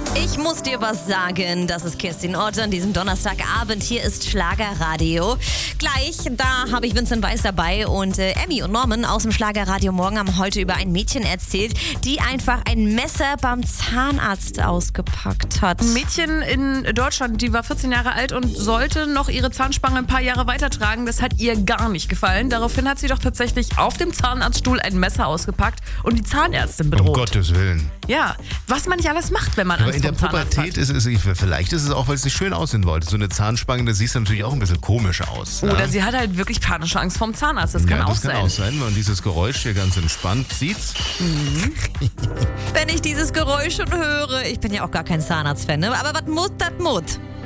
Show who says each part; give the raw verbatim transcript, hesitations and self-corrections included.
Speaker 1: Ich muss dir was sagen, das ist Kirstin Ott an diesem Donnerstagabend. Hier ist Schlagerradio. Gleich, da habe ich Vincent Weiss dabei und äh, Emmy und Norman aus dem Schlagerradio Morgen haben heute über ein Mädchen erzählt, die einfach ein Messer beim Zahnarzt ausgepackt hat.
Speaker 2: Ein Mädchen in Deutschland, die war vierzehn Jahre alt und sollte noch ihre Zahnspange ein paar Jahre weitertragen. Das hat ihr gar nicht gefallen. Daraufhin hat sie doch tatsächlich auf dem Zahnarztstuhl ein Messer ausgepackt und die Zahnärztin bedroht.
Speaker 3: Um Gottes Willen.
Speaker 2: Ja, was man nicht alles macht, wenn man
Speaker 3: Aber
Speaker 2: Angst
Speaker 3: in der
Speaker 2: vom Zahnarzt
Speaker 3: Pubertät
Speaker 2: hat.
Speaker 3: ist es, vielleicht ist es auch, weil es nicht schön aussehen wollte. So eine Zahnspange, da siehst du natürlich auch ein bisschen komisch aus.
Speaker 2: Oder
Speaker 3: ja?
Speaker 2: sie hat halt wirklich panische Angst vorm Zahnarzt. Das kann
Speaker 3: ja,
Speaker 2: auch
Speaker 3: das kann
Speaker 2: sein.
Speaker 3: auch sein, wenn man dieses Geräusch hier ganz entspannt sieht.
Speaker 1: Wenn ich dieses Geräusch schon höre, ich bin ja auch gar kein Zahnarzt-Fan, ne? Aber was muss, das muss.